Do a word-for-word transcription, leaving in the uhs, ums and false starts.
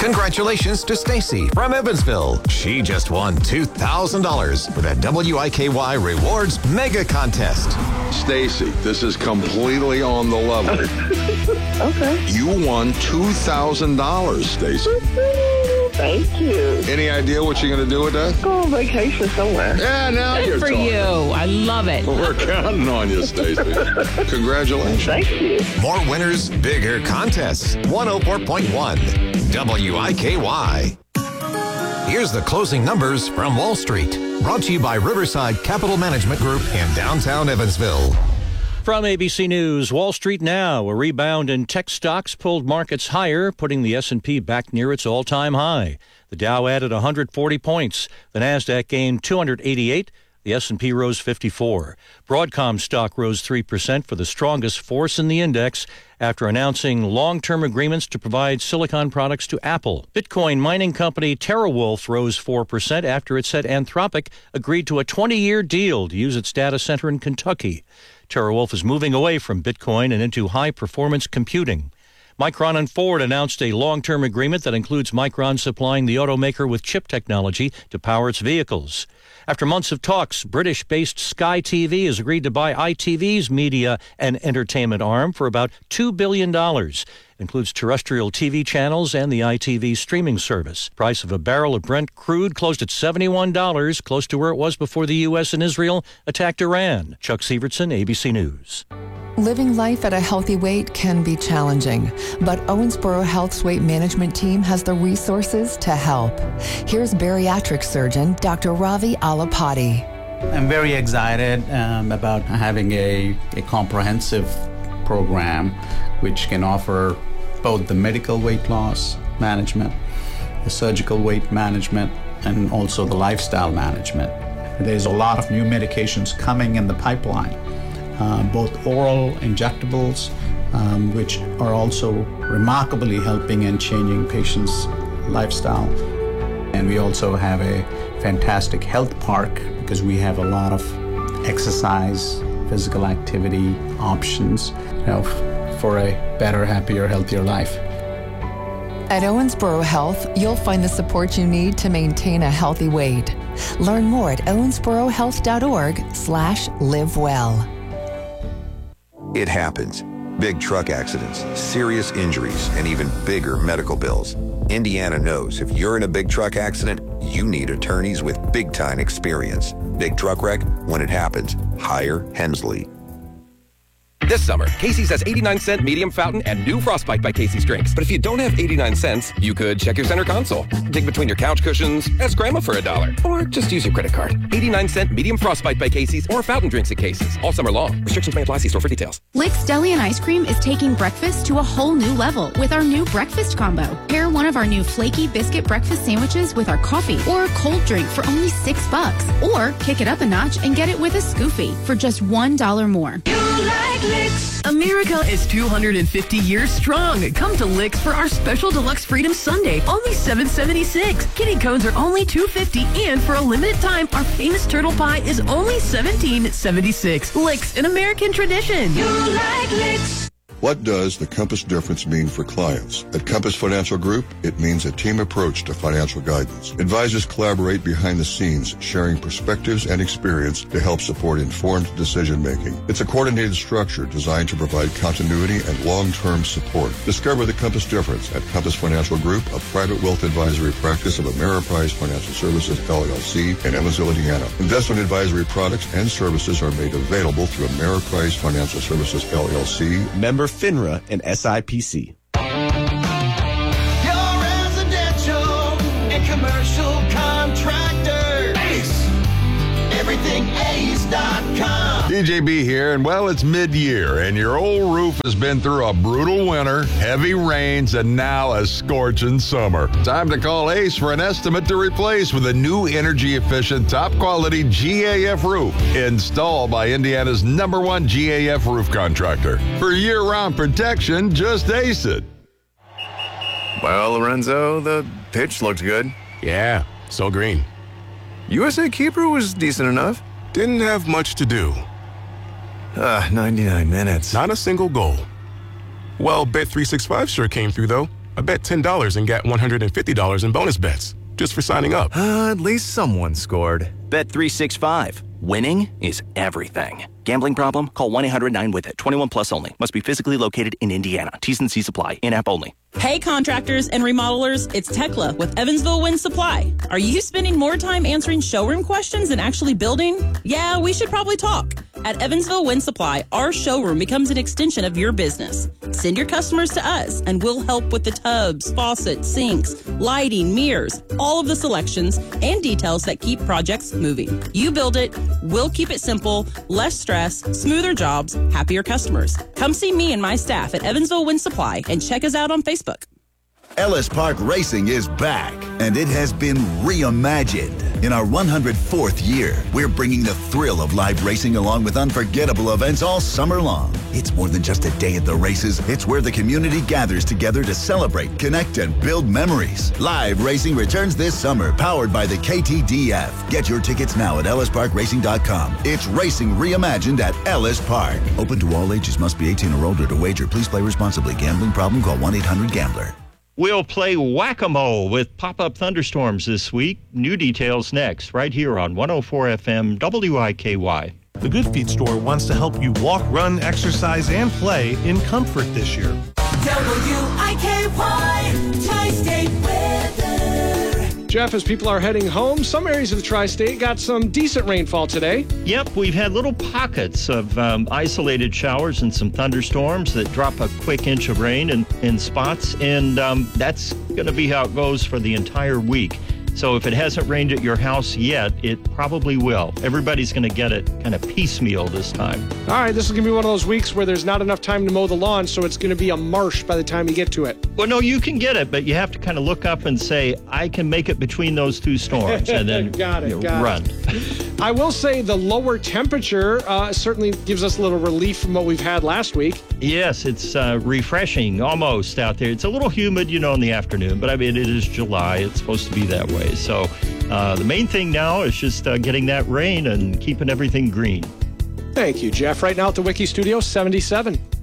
Congratulations to Stacy from Evansville. She just won two thousand dollars for that W I K Y Rewards Mega Contest. Stacy, this is completely on the level. Okay. You won two thousand dollars, Stacy. Thank you. Any idea what you're going to do with that? Go on vacation somewhere. Yeah, now Good you're for talking. you. I love it. We're counting on you, Stacy. Congratulations. Thank you. More winners, bigger contests. one oh four point one W I K Y. Here's the closing numbers from Wall Street. Brought to you by Riverside Capital Management Group in downtown Evansville. From A B C News, Wall Street now. A rebound in tech stocks pulled markets higher, putting the S and P back near its all-time high. The Dow added one hundred forty points. The Nasdaq gained two hundred eighty-eight. The S and P rose fifty-four. Broadcom stock rose three percent for the strongest force in the index after announcing long-term agreements to provide silicon products to Apple. Bitcoin mining company TeraWulf rose four percent after it said Anthropic agreed to a twenty-year deal to use its data center in Kentucky. TeraWulf is moving away from Bitcoin and into high-performance computing. Micron and Ford announced a long-term agreement that includes Micron supplying the automaker with chip technology to power its vehicles. After months of talks, British-based Sky T V has agreed to buy I T V's media and entertainment arm for about two billion dollars. It includes terrestrial T V channels and the I T V streaming service. Price of a barrel of Brent crude closed at seventy-one dollars, close to where it was before the U S and Israel attacked Iran. Chuck Sievertson, A B C News. Living life at a healthy weight can be challenging, but Owensboro Health's weight management team has the resources to help. Here's bariatric surgeon Doctor Ravi Alapati. I'm very excited um, about having a, a comprehensive program which can offer both the medical weight loss management, the surgical weight management, and also the lifestyle management. There's a lot of new medications coming in the pipeline. Uh, both oral injectables, um, which are also remarkably helping and changing patients' lifestyle. And we also have a fantastic health park because we have a lot of exercise, physical activity options, you know, f- for a better, happier, healthier life. At Owensboro Health, you'll find the support you need to maintain a healthy weight. Learn more at owensborohealth.org slash live well. It happens. Big truck accidents, serious injuries, and even bigger medical bills. Indiana knows if you're in a big truck accident, you need attorneys with big-time experience. Big truck wreck, when it happens, hire Hensley. This summer, Casey's has eighty-nine cent medium fountain and new Frostbite by Casey's drinks. But if you don't have eighty-nine cents, you could check your center console, dig between your couch cushions, ask Grandma for a dollar, or just use your credit card. eighty-nine cent medium Frostbite by Casey's or fountain drinks at Casey's all summer long. Restrictions may apply. See store for details. Lick's Deli and Ice Cream is taking breakfast to a whole new level with our new breakfast combo. Pair one of our new flaky biscuit breakfast sandwiches with our coffee or a cold drink for only six bucks. Or kick it up a notch and get it with a Scoofy for just one dollar more. You like Licks. America is two hundred fifty years strong. Come to Licks for our special deluxe Freedom Sunday, only seven seventy-six. Kitty cones are only two fifty, and for a limited time, our famous turtle pie is only seventeen seventy-six. Licks, an American tradition. You like Licks. What does the Compass difference mean for clients? At Compass Financial Group, it means a team approach to financial guidance. Advisors collaborate behind the scenes, sharing perspectives and experience to help support informed decision-making. It's a coordinated structure designed to provide continuity and long-term support. Discover the Compass difference at Compass Financial Group, a private wealth advisory practice of Ameriprise Financial Services, L L C, in Evansville, Indiana. Investment advisory products and services are made available through Ameriprise Financial Services, L L C. Member FINRA and S I P C. Your residential and commercial contractor. Ace. Everything ace dot com. D J B here, and well, it's mid-year, and your old roof has been through a brutal winter, heavy rains, and now a scorching summer. Time to call Ace for an estimate to replace with a new energy-efficient, top-quality G A F roof installed by Indiana's number one G A F roof contractor. For year-round protection, just Ace it. Well, Lorenzo, the pitch looked good. Yeah, so green. U S A Keeper was decent enough. Didn't have much to do. Ah, ninety-nine minutes. Not a single goal. Well, Bet three sixty-five sure came through, though. I bet ten dollars and got one hundred fifty dollars in bonus bets just for signing up. Uh, at least someone scored. Bet three sixty-five. Winning is everything. Gambling problem? Call one eight hundred nine with it. twenty-one plus only. Must be physically located in Indiana. T's and C's apply. In-app only. Hey contractors and remodelers, it's Tekla with Evansville Wind Supply. Are you spending more time answering showroom questions than actually building? Yeah, we should probably talk. At Evansville Wind Supply, our showroom becomes an extension of your business. Send your customers to us and we'll help with the tubs, faucets, sinks, lighting, mirrors, all of the selections and details that keep projects moving. You build it, we'll keep it simple, less stress, smoother jobs, happier customers. Come see me and my staff at Evansville Wind Supply and check us out on Facebook. Ellis Park Racing is back, and it has been reimagined. In our one hundred fourth year, we're bringing the thrill of live racing along with unforgettable events all summer long. It's more than just a day at the races. It's where the community gathers together to celebrate, connect, and build memories. Live racing returns this summer, powered by the K T D F. Get your tickets now at ellis park racing dot com. It's racing reimagined at Ellis Park. Open to all ages. Must be eighteen or older to wager. Please play responsibly. Gambling problem? Call one eight hundred gambler. We'll play whack-a-mole with pop-up thunderstorms this week. New details next, right here on one oh four F M W I K Y. The Good Feet store wants to help you walk, run, exercise, and play in comfort this year. W I K Y, Tri-State Weather. Jeff, as people are heading home, some areas of the Tri-State got some decent rainfall today. Yep, we've had little pockets of um, isolated showers and some thunderstorms that drop a quick inch of rain in, in spots, and um, that's going to be how it goes for the entire week. So if it hasn't rained at your house yet, it probably will. Everybody's going to get it kind of piecemeal this time. All right, this is going to be one of those weeks where there's not enough time to mow the lawn, so it's going to be a marsh by the time you get to it. Well, no, you can get it, but you have to kind of look up and say, I can make it between those two storms, and then got it, you know, got run. It. I will say the lower temperature uh, certainly gives us a little relief from what we've had last week. Yes, it's uh, refreshing almost out there. It's a little humid, you know, in the afternoon, but I mean, it is July. It's supposed to be that way. So uh, the main thing now is just uh, getting that rain and keeping everything green. Thank you, Jeff. Right now at the Wiki Studio, seventy-seven.